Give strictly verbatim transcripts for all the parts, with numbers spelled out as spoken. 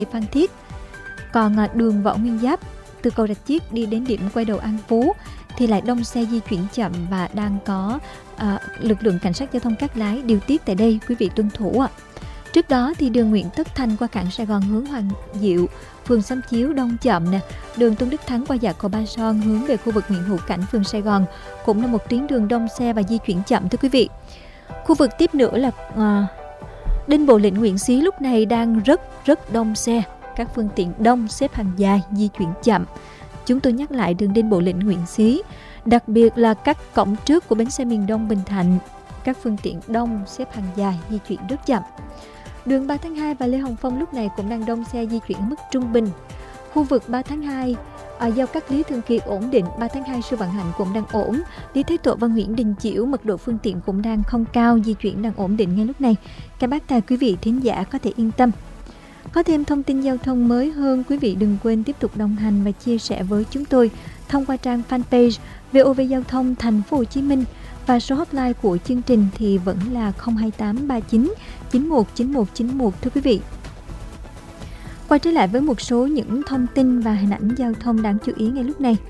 Phan Thiết. Còn à, đường Võ Nguyên Giáp từ cầu Rạch Chiếc đi đến điểm quay đầu An Phú thì lại đông xe di chuyển chậm và đang có à, lực lượng cảnh sát giao thông Cát Lái điều tiết tại đây, quý vị tuân thủ ạ. Trước đó thì đường Nguyễn Tất Thành qua cảng Sài Gòn hướng Hoàng Diệu, phường Xóm Chiếu đông chậm nè. Đường Tôn Đức Thắng qua dạp cầu Ba Son hướng về khu vực Nguyễn Hữu Cảnh, phường Sài Gòn cũng là một tuyến đường đông xe và di chuyển chậm thưa quý vị. Khu vực tiếp nữa là à, Đinh Bộ Lĩnh Nguyễn Xí lúc này đang rất rất đông xe, các phương tiện đông xếp hàng dài di chuyển chậm. Chúng tôi nhắc lại đường Đinh Bộ Lĩnh Nguyễn Xí, đặc biệt là các cổng trước của bến xe miền Đông Bình Thạnh, các phương tiện đông xếp hàng dài di chuyển rất chậm. Đường ba tháng hai và Lê Hồng Phong lúc này cũng đang đông xe di chuyển ở mức trung bình. Khu vực ba tháng hai à, giao Cát Lý Thường Kiệt ổn định, ba tháng hai Sư Vạn Hạnh cũng đang ổn, Lý Thái Tổ và Nguyễn Đình Chiểu mật độ phương tiện cũng đang không cao, di chuyển đang ổn định ngay lúc này. Các bác tài quý vị thính giả có thể yên tâm. Có thêm thông tin giao thông mới hơn, quý vị đừng quên tiếp tục đồng hành và chia sẻ với chúng tôi thông qua trang fanpage vê o vê Giao thông Thành phố Hồ Chí Minh, và số hotline của chương trình thì vẫn là không hai tám ba chín chín một chín một chín một thưa quý vị. Quay trở lại với một số những thông tin và hình ảnh giao thông đáng chú ý ngay lúc này.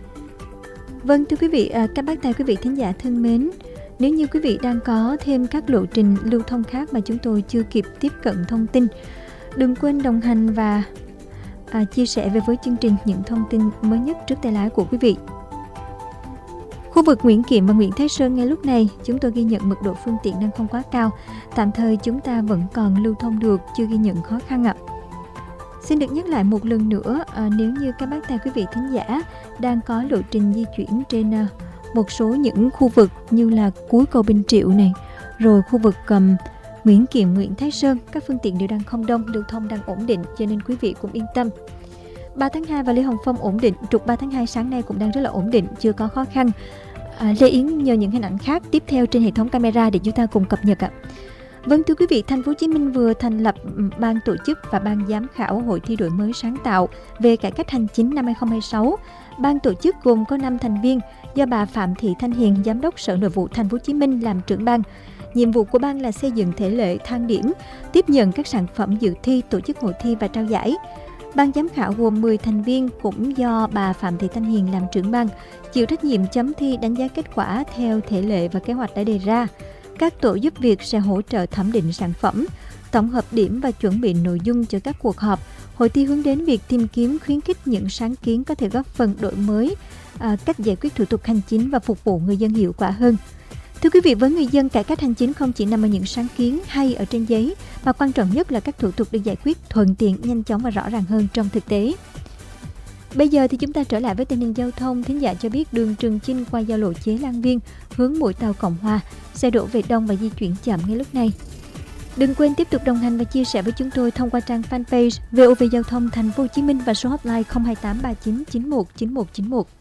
Vâng thưa quý vị, các bác tài quý vị thính giả thân mến, nếu như quý vị đang có thêm các lộ trình lưu thông khác mà chúng tôi chưa kịp tiếp cận thông tin, đừng quên đồng hành và à, chia sẻ về với chương trình những thông tin mới nhất trước tay lái của quý vị. Khu vực Nguyễn Kiệm và Nguyễn Thái Sơn ngay lúc này chúng tôi ghi nhận mật độ phương tiện đang không quá cao, tạm thời chúng ta vẫn còn lưu thông được, chưa ghi nhận khó khăn ạ. Xin được nhắc lại một lần nữa, à, nếu như các bác tài quý vị thính giả đang có lộ trình di chuyển trên à, một số những khu vực như là cuối cầu Bình Triệu này, rồi khu vực um, Nguyễn Kiệm, Nguyễn Thái Sơn, các phương tiện đều đang không đông, lưu thông đang ổn định, cho nên quý vị cũng yên tâm. ba tháng hai và Lê Hồng Phong ổn định, trục ba tháng hai sáng nay cũng đang rất là ổn định, chưa có khó khăn. À, Lê Yến nhờ những hình ảnh khác tiếp theo trên hệ thống camera để chúng ta cùng cập nhật ạ. Vâng thưa quý vị, Thành phố Hồ Chí Minh vừa thành lập ban tổ chức và ban giám khảo Hội thi đổi mới sáng tạo về cải cách hành chính năm hai không hai sáu. Ban tổ chức gồm có năm thành viên do bà Phạm Thị Thanh Hiền, Giám đốc Sở Nội vụ Thành phố Hồ Chí Minh làm trưởng ban. Nhiệm vụ của ban là xây dựng thể lệ thang điểm, tiếp nhận các sản phẩm dự thi, tổ chức hội thi và trao giải. Ban giám khảo gồm mười thành viên cũng do bà Phạm Thị Thanh Hiền làm trưởng ban, chịu trách nhiệm chấm thi đánh giá kết quả theo thể lệ và kế hoạch đã đề ra. Các tổ giúp việc sẽ hỗ trợ thẩm định sản phẩm, tổng hợp điểm và chuẩn bị nội dung cho các cuộc họp. Hội thi hướng đến việc tìm kiếm, khuyến khích những sáng kiến có thể góp phần đổi mới à, cách giải quyết thủ tục hành chính và phục vụ người dân hiệu quả hơn. Thưa quý vị, với người dân, cải cách hành chính không chỉ nằm ở những sáng kiến hay ở trên giấy, mà quan trọng nhất là các thủ tục được giải quyết thuận tiện, nhanh chóng và rõ ràng hơn trong thực tế. Bây giờ thì chúng ta trở lại với tình hình giao thông. Thính giả cho biết đường Trường Chinh qua giao lộ Chế Lan Viên hướng Mũi Tàu Cộng Hòa, xe đổ về đông và di chuyển chậm ngay lúc này. Đừng quên tiếp tục đồng hành và chia sẻ với chúng tôi thông qua trang fanpage vê o vê Giao thông Thành phố Hồ Chí Minh và số hotline không hai tám ba chín chín một chín một chín một.